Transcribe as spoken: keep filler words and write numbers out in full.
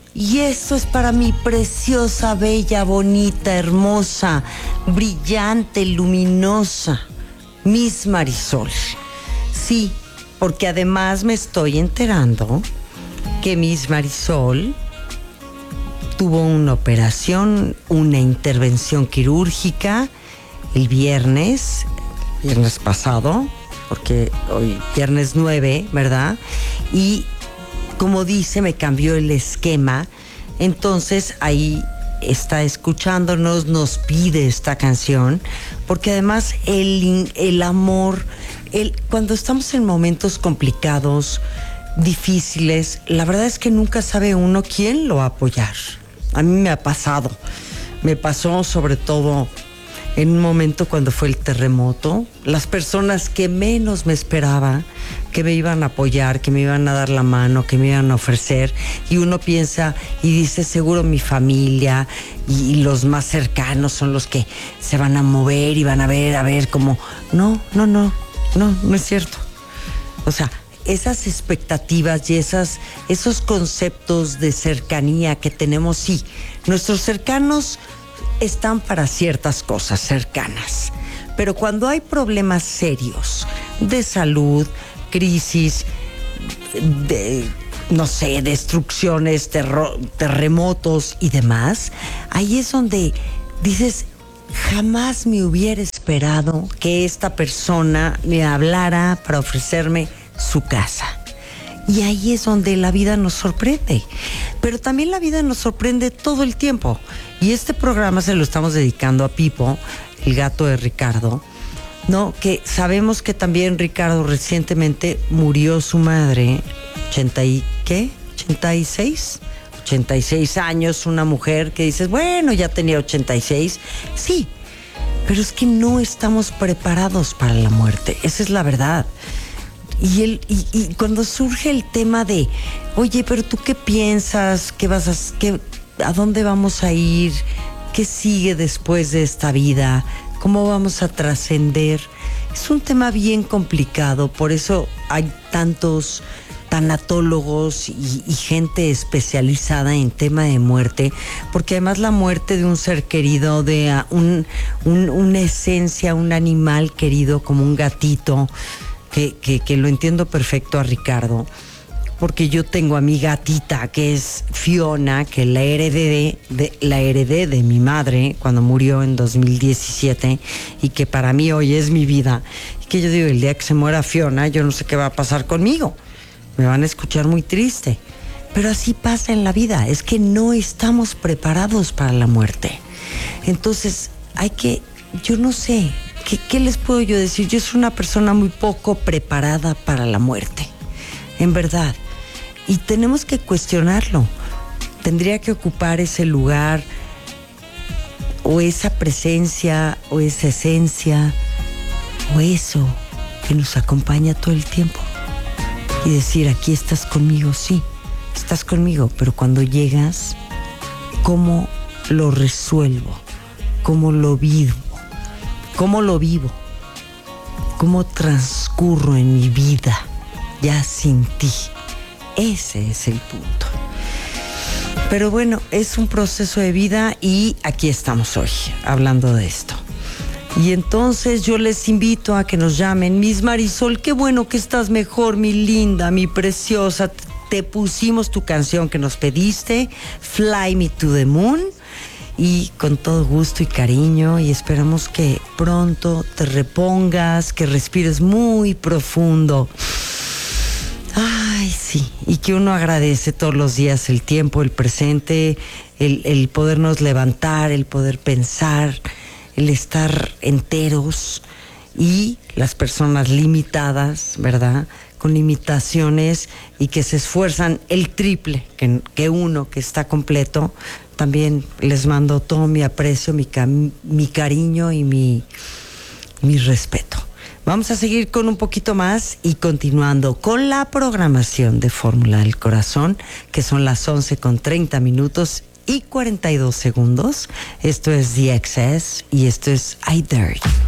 Y esto es para mi preciosa, bella, bonita, hermosa, brillante, luminosa Miss Marisol. Sí, porque además me estoy enterando que Miss Marisol tuvo una operación, una intervención quirúrgica el viernes, viernes pasado, porque hoy viernes nueve, ¿verdad? Y como dice, me cambió el esquema. Entonces ahí está escuchándonos, nos pide esta canción, porque además el, el amor, el, cuando estamos en momentos complicados, difíciles, la verdad es que nunca sabe uno quién lo va a apoyar. A mí me ha pasado, me pasó sobre todo en un momento cuando fue el terremoto, las personas que menos me esperaba, que me iban a apoyar, que me iban a dar la mano, que me iban a ofrecer, y uno piensa y dice, seguro mi familia y, y los más cercanos son los que se van a mover y van a ver, a ver cómo... No, no, no, no, no es cierto. O sea, esas expectativas y esas, esos conceptos de cercanía que tenemos, sí, nuestros cercanos están para ciertas cosas cercanas, pero cuando hay problemas serios de salud, crisis, de, no sé, destrucciones, terro, terremotos y demás, ahí es donde dices, jamás me hubiera esperado que esta persona me hablara para ofrecerme su casa. Y ahí es donde la vida nos sorprende. Pero también la vida nos sorprende todo el tiempo. Y este programa se lo estamos dedicando a Pipo, el gato de Ricardo, ¿no? Que sabemos que también Ricardo recientemente murió su madre, ochenta y ¿qué? ochenta y seis ochenta y seis años, una mujer que dices, bueno, ya tenía ochenta y seis. Sí, pero es que no estamos preparados para la muerte. Esa es la verdad. Y, el, y, y cuando surge el tema de, oye, pero tú qué piensas, qué vas a, qué, a dónde vamos a ir, qué sigue después de esta vida, cómo vamos a trascender, es un tema bien complicado. Por eso hay tantos tanatólogos y, y gente especializada en tema de muerte, porque además la muerte de un ser querido, de uh, un, un, una esencia, un animal querido como un gatito, Que, que, que lo entiendo perfecto a Ricardo, porque yo tengo a mi gatita que es Fiona, que la heredé de, la heredé de mi madre cuando murió en dos mil diecisiete y que para mí hoy es mi vida. Y que yo digo, el día que se muera Fiona, yo no sé qué va a pasar conmigo. Me van a escuchar muy triste. Pero así pasa en la vida, es que no estamos preparados para la muerte. Entonces, hay que, yo no sé... ¿Qué, ¿Qué les puedo yo decir? Yo soy una persona muy poco preparada para la muerte, en verdad. Y tenemos que cuestionarlo. Tendría que ocupar ese lugar, o esa presencia, o esa esencia, o eso que nos acompaña todo el tiempo. Y decir, aquí estás conmigo, sí, estás conmigo, pero cuando llegas, ¿cómo lo resuelvo? ¿Cómo lo vivo? ¿Cómo lo vivo? ¿Cómo transcurro en mi vida ya sin ti? Ese es el punto. Pero bueno, es un proceso de vida y aquí estamos hoy, hablando de esto. Y entonces yo les invito a que nos llamen. Miss Marisol, qué bueno que estás mejor, mi linda, mi preciosa. Te pusimos tu canción que nos pediste, Fly Me to the Moon. Y con todo gusto y cariño, y esperamos que pronto te repongas, que respires muy profundo. Ay, sí, y que uno agradece todos los días el tiempo, el presente, el, el podernos levantar, el poder pensar, el estar enteros, y las personas limitadas, ¿verdad?, con limitaciones y que se esfuerzan el triple que, que uno que está completo. También les mando todo mi aprecio, mi, mi cariño y mi, mi respeto. Vamos a seguir con un poquito más y continuando con la programación de Fórmula del Corazón, que son las once con treinta minutos y cuarenta y dos segundos. Esto es The Excess y esto es I Dare You.